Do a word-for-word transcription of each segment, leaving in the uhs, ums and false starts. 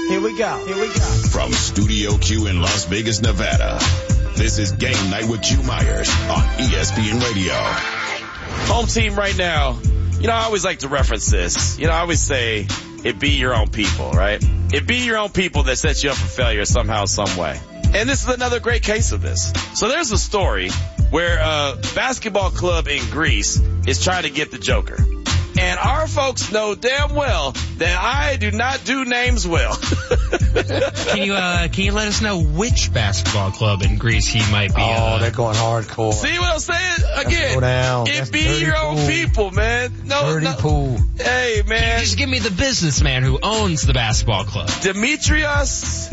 Here we go. Here we go. From Studio Q in Las Vegas, Nevada, this is Game Night with Q Myers on E S P N Radio. Home team right now. You know, I always like to reference this. You know, I always say it be your own people, right? It be your own people that sets you up for failure somehow, some way. And this is another great case of this. So there's a story where a basketball club in Greece is trying to get the Joker. And our folks know damn well that I do not do names well. Can you uh, can you let us know which basketball club in Greece he might be? Oh, uh, they're going hardcore. See what I'm saying? Again, go down. it That's be your pool. own people, man. No, Dirty no. pool. Hey, Can man. you just give me the businessman who owns the basketball club? Demetrios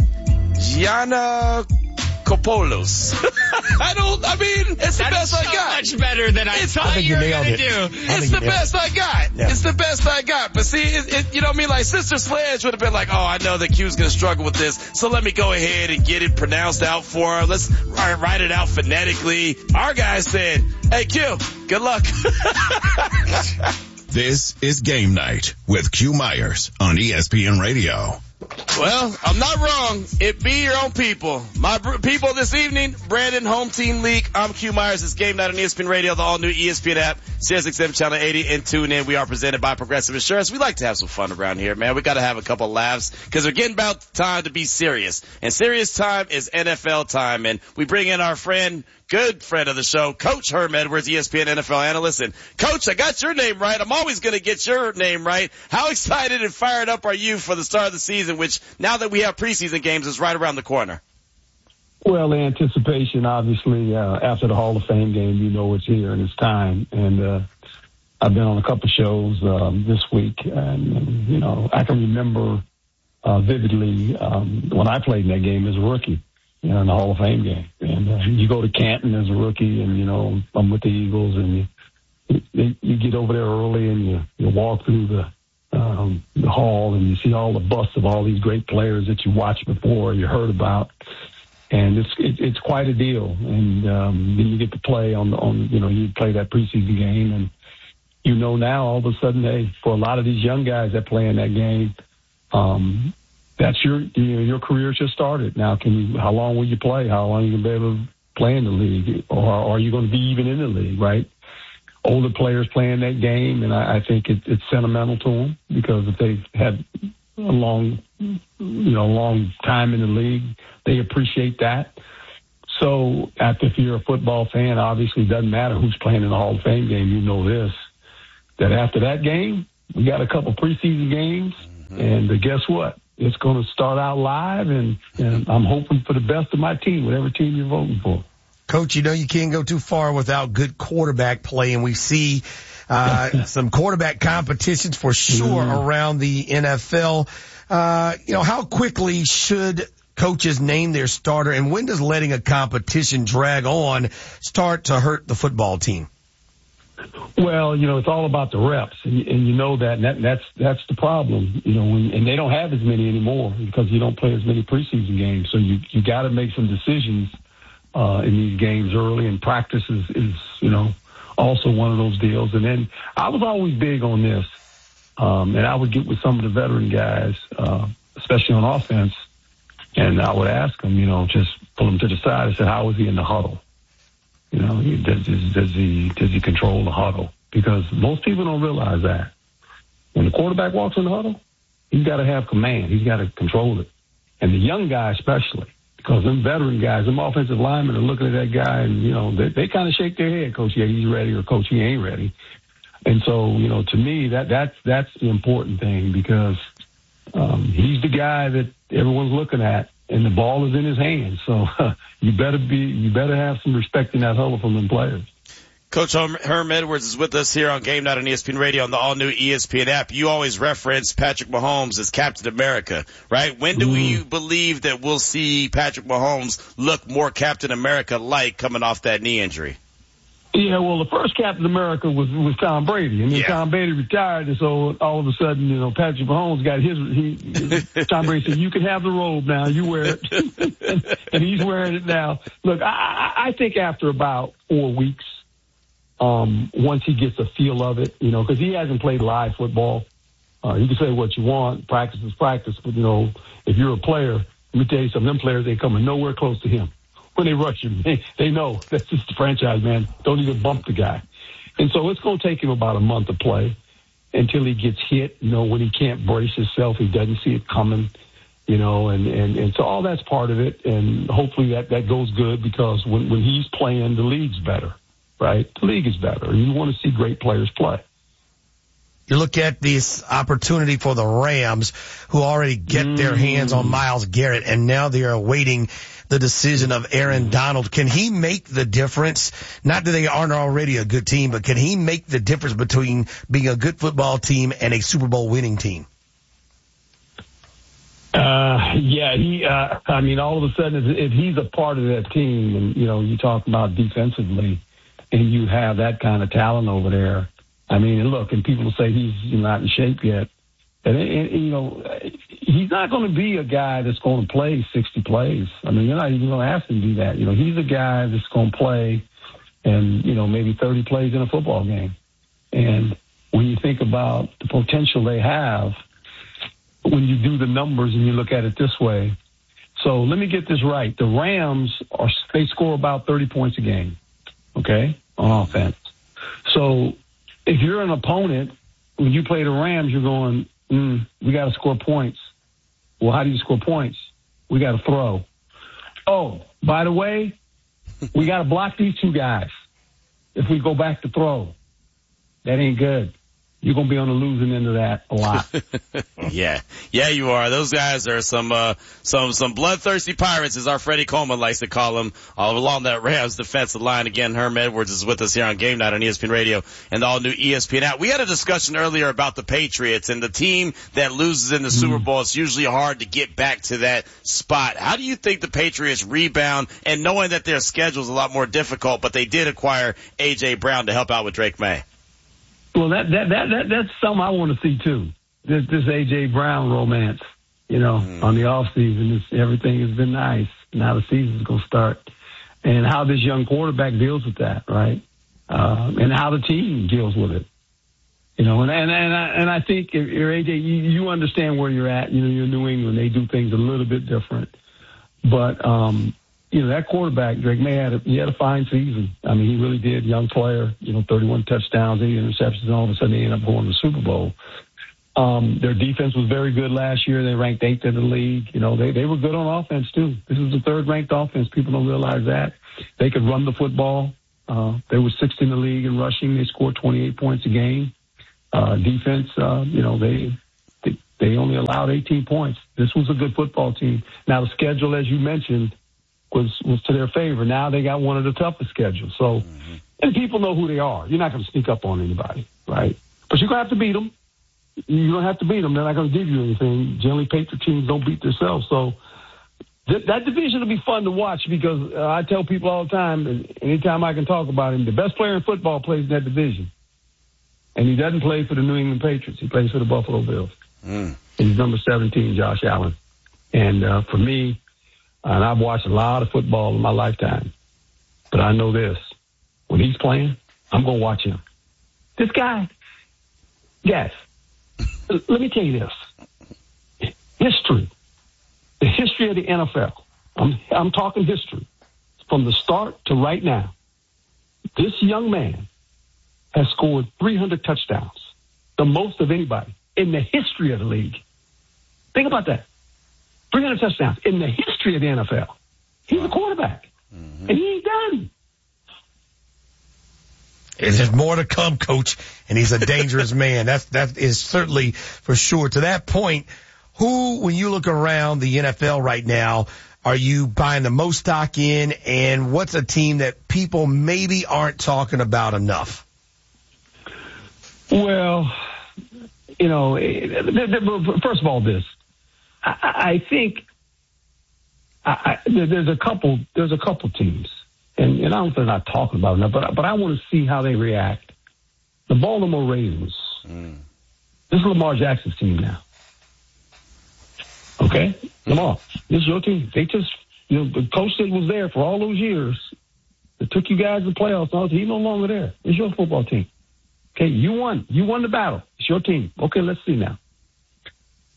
Giannakopoulos. I don't, I mean, it's the That best is I so got. much better than I It's- thought I think you you were nailed going to it. do. I It's think the you nailed best I got. Yeah. It's the best I got. But see, it, it, you know what I mean? Like Sister Sledge would have been like, oh, I know that Q's going to struggle with this, so let me go ahead and get it pronounced out for her. Let's write write it out phonetically. Our guy said, hey, Q, good luck. This is Game Night with Q Myers on E S P N Radio. Well, I'm not wrong. It be your own people. My br- people this evening, Brandon, Home Team League. I'm Q Myers. It's Game Night on E S P N Radio, the all-new E S P N app, Sirius X M Channel eighty, and tune in. We are presented by Progressive Insurance. We like to have some fun around here, man. We got to have a couple laughs because we're getting about time to be serious. And serious time is N F L time. And we bring in our friend, good friend of the show, Coach Herm Edwards, E S P N N F L analyst. And Coach, I got your name right. I'm always going to get your name right. How excited and fired up are you for the start of the season, which now that we have preseason games is right around the corner? Well, the anticipation, obviously, uh, after the Hall of Fame game, you know it's here and it's time. And uh, I've been on a couple shows um, this week, and, and, you know, I can remember uh, vividly um, when I played in that game as a rookie, you know, in the Hall of Fame game. And uh, you go to Canton as a rookie, and, you know, I'm with the Eagles, and you, you, you get over there early, and you, you walk through the Um, the hall, and you see all the busts of all these great players that you watched before, you heard about, and it's it, it's quite a deal. And um, then you get to play on on you know you play that preseason game, and you know now all of a sudden, hey, for a lot of these young guys that play in that game, um, that's your you know, your career just started. Now, can you? How long will you play? How long are you gonna be able to play in the league, or, or are you going to be even in the league? Right? Older players playing that game, and I, I think it, it's sentimental to them because if they've had a long, you know, long time in the league, they appreciate that. So, after if you're a football fan, obviously it doesn't matter who's playing in the Hall of Fame game. You know this, that after that game, we got a couple preseason games, mm-hmm. and uh, guess what? It's going to start out live, and, and I'm hoping for the best of my team, whatever team you're voting for. Coach, you know you can't go too far without good quarterback play, and we see uh some quarterback competitions for sure mm. around the N F L. Uh, you know, how quickly should coaches name their starter, and when does letting a competition drag on start to hurt the football team? Well, you know, it's all about the reps, and, and you know that, and that, that's that's the problem. You know, when, and they don't have as many anymore because you don't play as many preseason games, so you you got to make some decisions Uh, in these games early, and practice is, is, you know, also one of those deals. And then I was always big on this, um, and I would get with some of the veteran guys, uh, especially on offense, and I would ask them, you know, just pull them to the side and say, how is he in the huddle? You know, does, does he does he control the huddle? Because most people don't realize that. When the quarterback walks in the huddle, he's got to have command. He's got to control it. And the young guy especially, because them veteran guys, them offensive linemen are looking at that guy and, you know, they, they kind of shake their head, Coach, yeah, he's ready, or Coach, he ain't ready. And so, you know, to me, that that's that's the important thing because um, he's the guy that everyone's looking at, and the ball is in his hands. So uh, you better be, you better have some respect in that huddle from them players. Coach Herm Edwards is with us here on Game Night on E S P N Radio on the all-new E S P N app. You always reference Patrick Mahomes as Captain America, right? When do mm. we believe that we'll see Patrick Mahomes look more Captain America-like coming off that knee injury? Yeah, well, the first Captain America was was Tom Brady, and then yeah. Tom Brady retired, and so all of a sudden, you know, Patrick Mahomes got his. He, Tom Brady said, "You can have the robe now. You wear it," and, and he's wearing it now. Look, I, I think after about four weeks. Um, once he gets a feel of it, you know, because he hasn't played live football. Uh, you can say what you want. Practice is practice. But, you know, if you're a player, let me tell you something. Them players ain't coming nowhere close to him. When they rush him, they, they know that's just the franchise, man. Don't even bump the guy. And so it's going to take him about a month to play until he gets hit, you know, when he can't brace himself, he doesn't see it coming, you know, and, and, and so all that's part of it. And hopefully that, that goes good because when, when he's playing, the league's better, right? The league is better. And you want to see great players play. You look at this opportunity for the Rams, who already get mm. their hands on Myles Garrett, and now they are awaiting the decision of Aaron Donald. Can he make the difference? Not that they aren't already a good team, but can he make the difference between being a good football team and a Super Bowl winning team? Uh, yeah, he, uh, I mean, all of a sudden, if, if he's a part of that team, and, you know, you talk about defensively, and you have that kind of talent over there, I mean, and look, and people say he's not in shape yet. And, and, and you know, he's not going to be a guy that's going to play sixty plays. I mean, you're not even going to ask him to do that. You know, he's a guy that's going to play and, you know, maybe thirty plays in a football game. And when you think about the potential they have, when you do the numbers and you look at it this way. So let me get this right. The Rams, are they score about thirty points a game, okay, on offense. So if you're an opponent, when you play the Rams, you're going, mm, we got to score points. Well, how do you score points? We got to throw. Oh, by the way, we got to block these two guys. If we go back to throw, that ain't good. You're going to be on the losing end of that a lot. yeah. Yeah, you are. Those guys are some, uh, some, some bloodthirsty pirates, as our Freddie Coleman likes to call them, all along that Rams defensive line. Again, Herm Edwards is with us here on Game Night on E S P N Radio and the all new E S P N app. We had a discussion earlier about the Patriots and the team that loses in the mm. Super Bowl. It's usually hard to get back to that spot. How do you think the Patriots rebound, and knowing that their schedule is a lot more difficult, but they did acquire A J Brown to help out with Drake May? Well, that, that, that, that, that's something I want to see too. This, this A J Brown romance, you know, mm. on the off season, this, everything has been nice. Now the season's going to start, and how this young quarterback deals with that, right? Uh, and how the team deals with it, you know, and, and, and I, and I think if you're A J, you, you understand where you're at. You know, you're in New England. They do things a little bit different, but, um, you know, that quarterback, Drake May, had a, he had a fine season. I mean, he really did. Young player, you know, thirty-one touchdowns, eight interceptions, and all of a sudden they ended up going to the Super Bowl. Um, their defense was very good last year. They ranked eighth in the league. You know, they, they were good on offense, too. This is the third-ranked offense. People don't realize that. They could run the football. Uh, they were sixth in the league in rushing. They scored twenty-eight points a game. Uh, defense, uh, you know, they, they they only allowed eighteen points. This was a good football team. Now, the schedule, as you mentioned, was was to their favor. Now they got one of the toughest schedules. So, mm-hmm. and people know who they are. You're not going to sneak up on anybody, right? But you're going to have to beat them. You don't have to beat them. They're not going to give you anything. Generally, Patriot teams don't beat themselves. So th- that division will be fun to watch because uh, I tell people all the time, and anytime I can talk about him, the best player in football plays in that division. And he doesn't play for the New England Patriots. He plays for the Buffalo Bills. Mm. And he's number seventeen, Josh Allen. And uh, for me, and I've watched a lot of football in my lifetime, but I know this. When he's playing, I'm going to watch him. This guy, yes, let me tell you this. History, the history of the N F L, I'm, I'm talking history, from the start to right now, this young man has scored three hundred touchdowns, the most of anybody in the history of the league. Think about that. three hundred touchdowns in the history of the N F L. He's a quarterback, mm-hmm. and he ain't done. There's more to come, Coach, and he's a dangerous man. That's, that is certainly for sure. To that point, who, when you look around the N F L right now, are you buying the most stock in, and what's a team that people maybe aren't talking about enough? Well, you know, first of all, this. I, I think I, I, there's a couple. There's a couple teams, and, and I don't think they're not talking about enough. But but I want to see how they react. The Baltimore Ravens. Mm. This is Lamar Jackson's team now. Okay, Lamar, this is your team. They just, you know, the coach that was there for all those years that took you guys to the playoffs. He's no longer there. It's your football team. Okay, you won. You won the battle. It's your team. Okay, let's see now.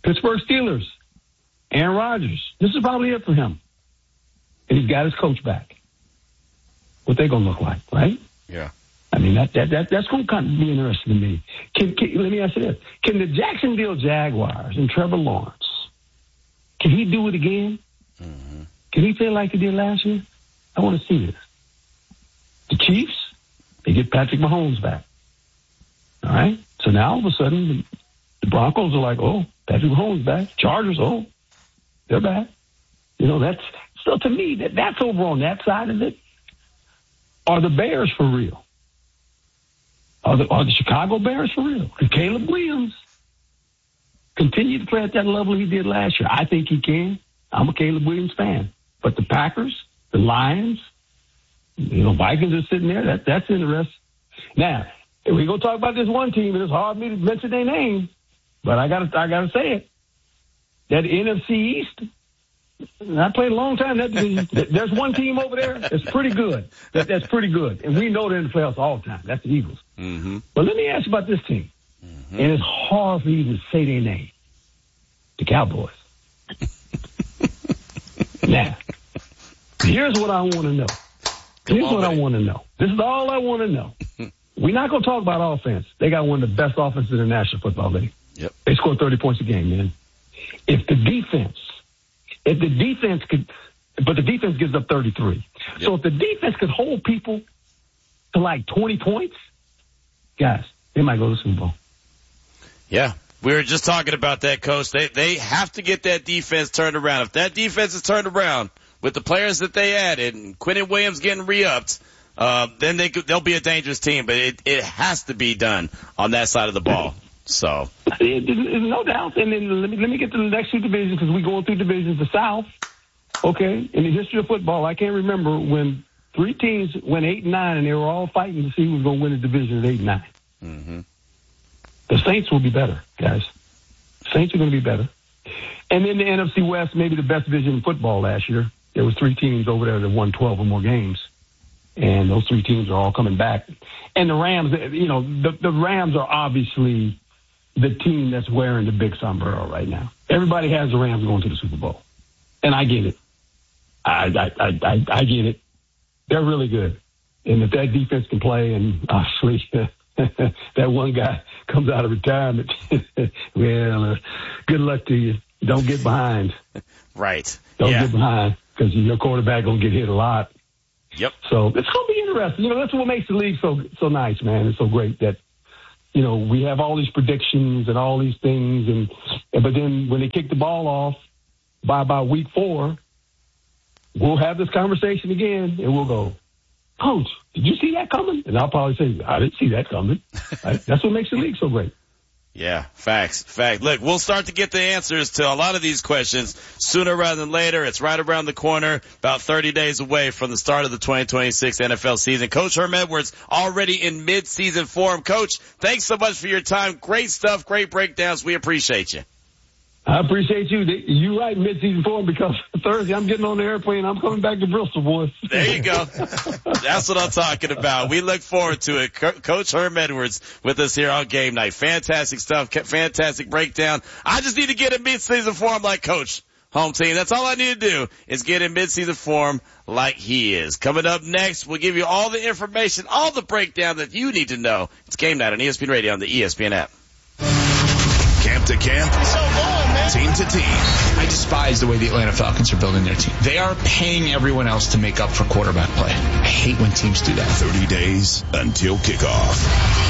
Pittsburgh Steelers, Aaron Rodgers. This is probably it for him. And he's got his coach back. What they going to look like, right? Yeah. I mean, that, that, that that's going to kind of be interesting to me. Can, can, let me ask you this. Can the Jacksonville Jaguars and Trevor Lawrence, can he do it again? Mm-hmm. Can he play like he did last year? I want to see this. The Chiefs, they get Patrick Mahomes back. All right? So now all of a sudden, the, the Broncos are like, oh, Patrick Mahomes back. Chargers, oh, they're back. You know, that's, so to me, that that's over on that side of it. Are the Bears for real? Are the, are the Chicago Bears for real? Because Caleb Williams continue to play at that level he did last year. I think he can. I'm a Caleb Williams fan. But the Packers, the Lions, you know, Vikings are sitting there. That, that's interesting. Now, if we go talk about this one team, and it's hard for me to mention their name, but I got to I got to say it. That N F C East, and I played a long time in that division. There's one team over there that's pretty good. That, that's pretty good. And we know they're in the playoffs all the time. That's the Eagles. Mm-hmm. But let me ask you about this team. Mm-hmm. And it's hard for you to say their name. The Cowboys. Now, here's what I want to know. Here's on, what man. I want to know. This is all I want to know. We're not going to talk about offense. They got one of the best offenses in the National Football League. Yep. They scored thirty points a game, man. If the defense, if the defense could, but the defense gives up thirty-three. Yep. So if the defense could hold people to like twenty points, guys, they might go to the Super Bowl. Yeah. We were just talking about that, Coach. They they have to get that defense turned around. If that defense is turned around with the players that they added and Quinnen Williams getting re-upped, uh, then they could, they'll be a dangerous team. But it, it has to be done on that side of the ball. So, no doubt. And then let me, let me get to the next two divisions because we're going through divisions. The South, okay, in the history of football, I can't remember when three teams went eight and nine and they were all fighting to see who was going to win the division at eight and nine. Mm-hmm. The Saints will be better, guys. Saints are going to be better. And then the N F C West, maybe the best division in football last year. There was three teams over there that won twelve or more games. And those three teams are all coming back. And the Rams, you know, the, the Rams are obviously the team that's wearing the big sombrero right now. Everybody has the Rams going to the Super Bowl. And I get it. I, I, I, I, I get it. They're really good. And if that defense can play, and obviously that one guy comes out of retirement, well, uh, good luck to you. Don't get behind. Right. Don't yeah. get behind because your quarterback going to get hit a lot. Yep. So it's going to be interesting. You know, that's what makes the league so so nice, man. It's so great that, you know, we have all these predictions and all these things. and, and But then when they kick the ball off by about week four, we'll have this conversation again and we'll go, Coach, did you see that coming? And I'll probably say, I didn't see that coming. That's what makes the league so great. Yeah, facts, fact. Look, we'll start to get the answers to a lot of these questions sooner rather than later. It's right around the corner, about thirty days away from the start of the twenty twenty-six N F L season. Coach Herm Edwards already in mid-season form. Coach, thanks so much for your time. Great stuff, great breakdowns. We appreciate you. I appreciate you. You right, mid-season form, because Thursday I'm getting on the airplane. I'm coming back to Bristol, boys. There you go. That's what I'm talking about. We look forward to it. Co- Coach Herm Edwards with us here on Game Night. Fantastic stuff. Fantastic breakdown. I just need to get in mid-season form like Coach. Home team. That's all I need to do is get in mid-season form like he is. Coming up next, we'll give you all the information, all the breakdown that you need to know. It's Game Night on E S P N Radio on the E S P N app. Camp to camp, so long, man. Team to team. I despise the way the Atlanta Falcons are building their team. They are paying everyone else to make up for quarterback play. I hate when teams do that. thirty days until kickoff.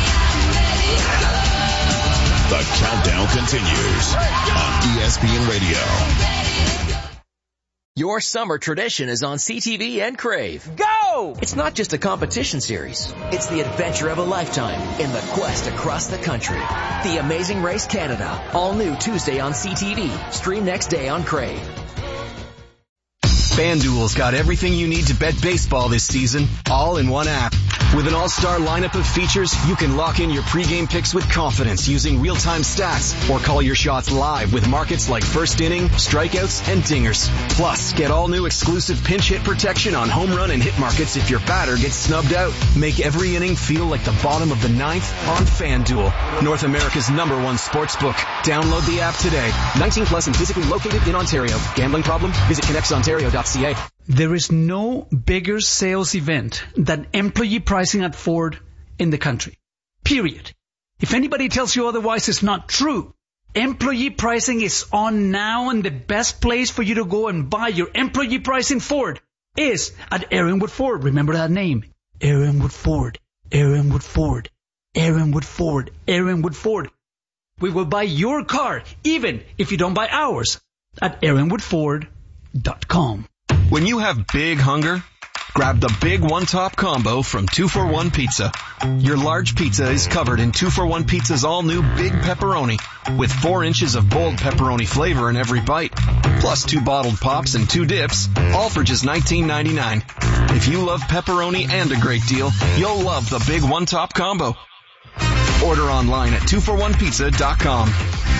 The countdown continues on E S P N Radio. Your summer tradition is on C T V and Crave. Go! It's not just a competition series. It's the adventure of a lifetime in the quest across the country. The Amazing Race Canada. All new Tuesday on C T V. Stream next day on Crave. FanDuel's got everything you need to bet baseball this season, all in one app. With an all-star lineup of features, you can lock in your pregame picks with confidence using real-time stats or call your shots live with markets like first inning, strikeouts, and dingers. Plus, get all new exclusive pinch hit protection on home run and hit markets if your batter gets snubbed out. Make every inning feel like the bottom of the ninth on FanDuel, North America's number one sportsbook. Download the app today. nineteen plus and physically located in Ontario. Gambling problem? Visit connects ontario dot c a. There is no bigger sales event than employee pricing at Ford in the country. Period. If anybody tells you otherwise, it's not true. Employee pricing is on now, and the best place for you to go and buy your employee pricing Ford is at Aaronwood Ford. Remember that name. Aaronwood Ford. Aaronwood Ford. Aaronwood Ford. Aaronwood Ford. We will buy your car, even if you don't buy ours, at aaronwood ford dot com. When you have big hunger, grab the Big One Top Combo from two for one Pizza. Your large pizza is covered in two for one Pizza's all-new Big Pepperoni, with four inches of bold pepperoni flavor in every bite, plus two bottled pops and two dips, all for just nineteen ninety-nine. If you love pepperoni and a great deal, you'll love the Big One Top Combo. Order online at two for one pizza dot com.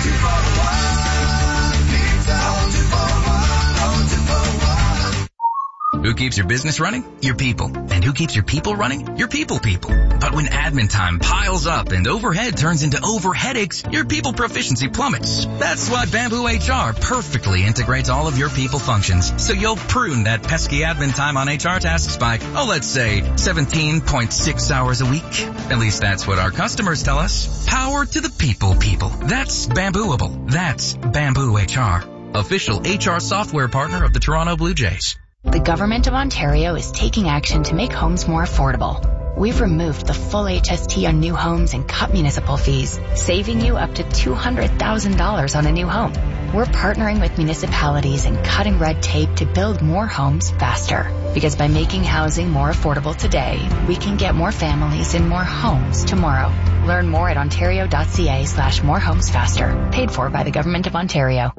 Who keeps your business running? Your people. And who keeps your people running? Your people people. But when admin time piles up and overhead turns into over headaches, your people proficiency plummets. That's why Bamboo H R perfectly integrates all of your people functions. So you'll prune that pesky admin time on H R tasks by, oh, let's say seventeen point six hours a week. At least that's what our customers tell us. Power to the people people. That's Bambooable. That's Bamboo H R. Official H R software partner of the Toronto Blue Jays. The Government of Ontario is taking action to make homes more affordable. We've removed the full H S T on new homes and cut municipal fees, saving you up to two hundred thousand dollars on a new home. We're partnering with municipalities and cutting red tape to build more homes faster. Because by making housing more affordable today, we can get more families in more homes tomorrow. Learn more at ontario.ca slash more homes faster. Paid for by the Government of Ontario.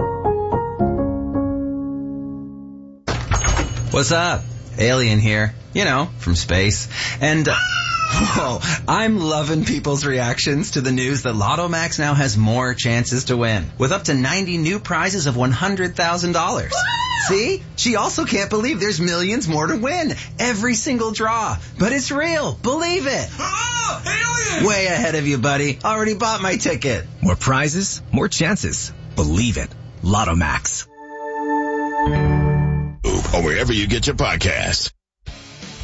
What's up? Alien here. You know, from space. And, uh, whoa, I'm loving people's reactions to the news that Lotto Max now has more chances to win, with up to ninety new prizes of one hundred thousand dollars. See? She also can't believe there's millions more to win. Every single draw. But it's real. Believe it. Oh, alien! Way ahead of you, buddy. Already bought my ticket. More prizes, more chances. Believe it. Lotto Max. Or wherever you get your podcasts.